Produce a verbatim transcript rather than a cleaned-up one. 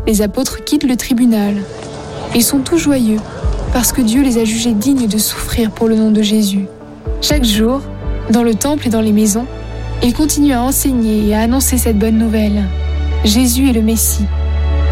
les apôtres quittent le tribunal. Ils sont tout joyeux parce que Dieu les a jugés dignes de souffrir pour le nom de Jésus. Chaque jour, dans le temple et dans les maisons, ils continuent à enseigner et à annoncer cette bonne nouvelle. Jésus est le Messie,